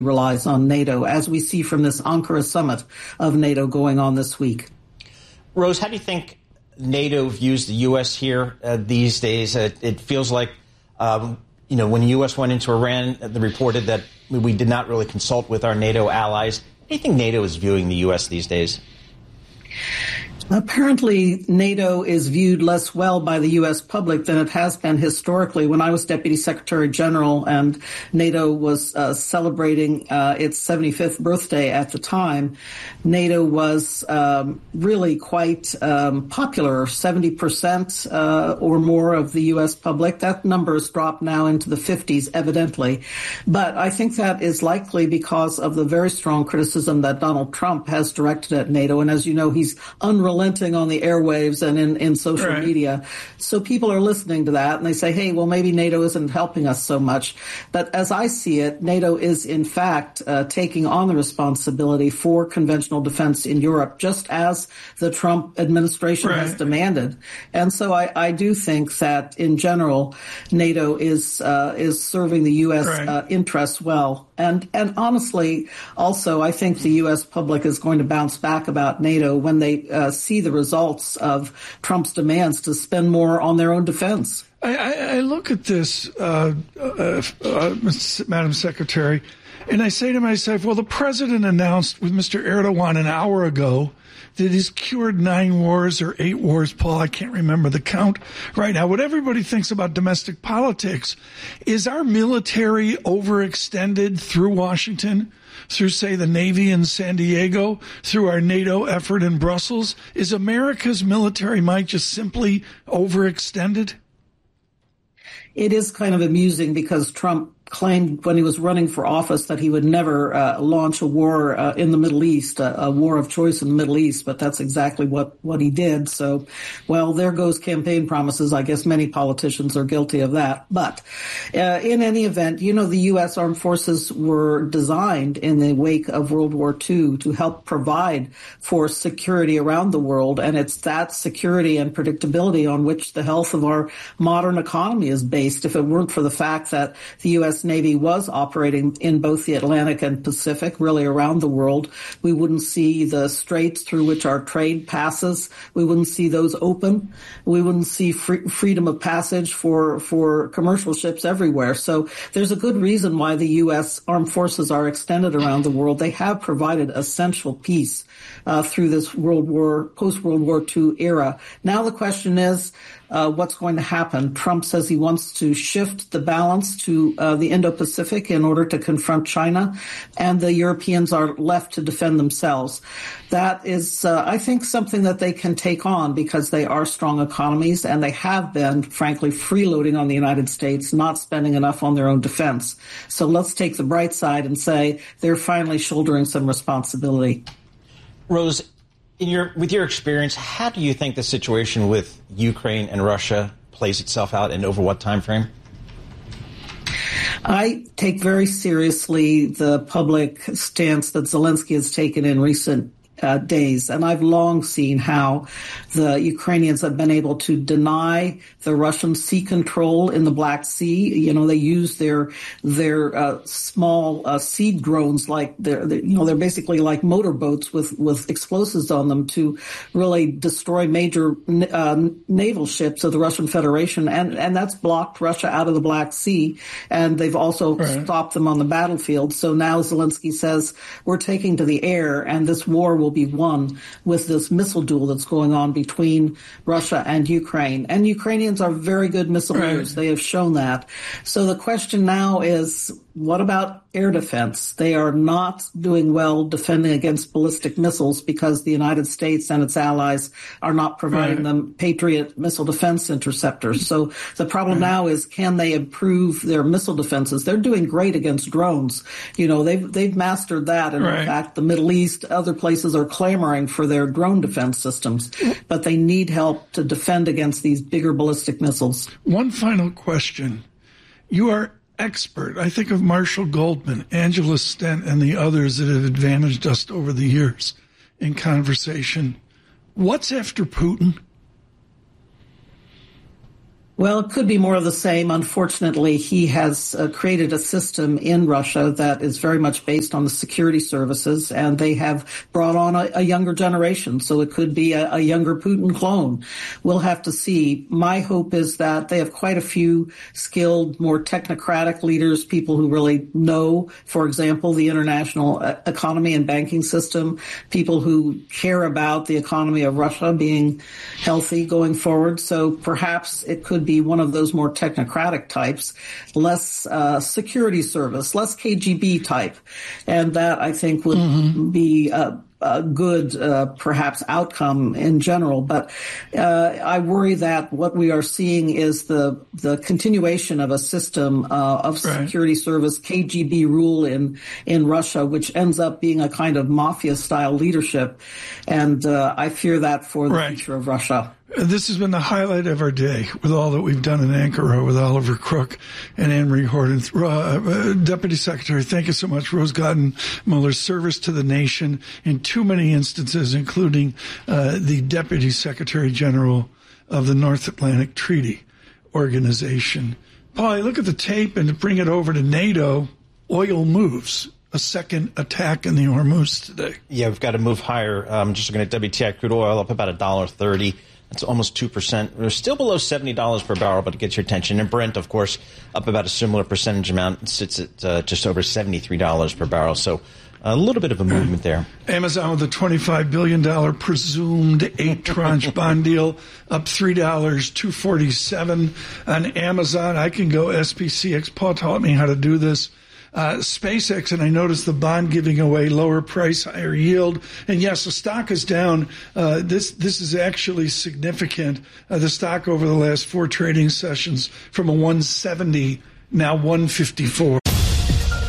relies on NATO, as we see from this Ankara summit of NATO going on this week. Rose, how do you think NATO views the U.S. here these days? It feels like, when the U.S. went into Iran, they reported that we did not really consult with our NATO allies. How do you think NATO is viewing the U.S. these days? Apparently, NATO is viewed less well by the U.S. public than it has been historically. When I was Deputy Secretary General and NATO was celebrating its 75th birthday at the time, NATO was really quite popular, 70% or more of the U.S. public. That number has dropped now into the 50s, evidently. But I think that is likely because of the very strong criticism that Donald Trump has directed at NATO. And as you know, he's unrelenting on the airwaves and in social media. So people are listening to that and they say, hey, well, maybe NATO isn't helping us so much. But as I see it, NATO is in fact taking on the responsibility for conventional defense in Europe, just as the Trump administration has demanded. And so I do think that in general, NATO is serving the U.S. interests well. And honestly, also, I think the U.S. public is going to bounce back about NATO when they see the results of Trump's demands to spend more on their own defense. I look at this, Madam Secretary, and I say to myself, well, the president announced with Mr. Erdogan an hour ago that he's cured 9 wars or 8 wars, Paul. I can't remember the count right now. What everybody thinks about domestic politics is our military overextended through Washington, through, say, the Navy in San Diego, through our NATO effort in Brussels? Is America's military might just simply overextended? It is kind of amusing because Trump claimed when he was running for office that he would never launch a war in the Middle East, a war of choice in the Middle East, but that's exactly what he did. So, well, there goes campaign promises. I guess many politicians are guilty of that. But in any event, the U.S. armed forces were designed in the wake of World War II to help provide for security around the world, and it's that security and predictability on which the health of our modern economy is based. If it weren't for the fact that the U.S. Navy was operating in both the Atlantic and Pacific, really around the world, we wouldn't see the straits through which our trade passes. We wouldn't see those open. We wouldn't see freedom of passage for commercial ships everywhere. So there's a good reason why the U.S. armed forces are extended around the world. They have provided essential peace through this post-World War II era. Now the question is, what's going to happen? Trump says he wants to shift the balance to the Indo-Pacific in order to confront China, and the Europeans are left to defend themselves. That is, I think, something that they can take on because they are strong economies, and they have been, frankly, freeloading on the United States, not spending enough on their own defense. So let's take the bright side and say they're finally shouldering some responsibility. Rose, with your experience, how do you think the situation with Ukraine and Russia plays itself out, and over what time frame? I take very seriously the public stance that Zelensky has taken in recent days. And I've long seen how the Ukrainians have been able to deny the Russian sea control in the Black Sea. They use their small sea drones, like they're basically like motorboats with explosives on them to really destroy major naval ships of the Russian Federation. And that's blocked Russia out of the Black Sea. And they've also stopped them on the battlefield. So now Zelensky says we're taking to the air, and this war will be won with this missile duel that's going on between Russia and Ukraine. And Ukrainians are very good missileers. They have shown that. So the question now is, what about air defense? They are not doing well defending against ballistic missiles because the United States and its allies are not providing them Patriot missile defense interceptors. So the problem now is, can they improve their missile defenses? They're doing great against drones. They've mastered that. And in fact, the Middle East, other places are clamoring for their drone defense systems, but they need help to defend against these bigger ballistic missiles. One final question. You are expert. I think of Marshall Goldman, Angela Stent, and the others that have advantaged us over the years in conversation. What's after Putin? Well, it could be more of the same. Unfortunately, he has created a system in Russia that is very much based on the security services, and they have brought on a younger generation. So it could be a younger Putin clone. We'll have to see. My hope is that they have quite a few skilled, more technocratic leaders, people who really know, for example, the international economy and banking system, people who care about the economy of Russia being healthy going forward. So perhaps it could be one of those more technocratic types, less security service, less KGB type. And that, I think, would be a good, perhaps, outcome in general. But I worry that what we are seeing is the continuation of a system of security service, KGB rule in Russia, which ends up being a kind of mafia-style leadership. And I fear that for the future of Russia. This has been the highlight of our day with all that we've done in Ankara with Oliver Crook and Anne-Marie Horton. Deputy Secretary, thank you so much. Rose Gotten-Muller's service to the nation in too many instances, including the Deputy Secretary General of the North Atlantic Treaty Organization. Paul, look at the tape and to bring it over to NATO, oil moves. A second attack in the Hormuz today. Yeah, we've got to move higher. Just looking at WTI crude oil up about $1.30. That's almost 2%. We're still below $70 per barrel, but it gets your attention. And Brent, of course, up about a similar percentage amount. It sits at just over $73 per barrel. So a little bit of a movement there. Amazon with a $25 billion presumed 8-tranche bond deal, up $3, $247 on Amazon. I can go SPCX. Paul taught me how to do this. SpaceX, and I noticed the bond giving away lower price, higher yield. And yes, the stock is down. This is actually significant. The stock over the last 4 trading sessions from a 170, now 154.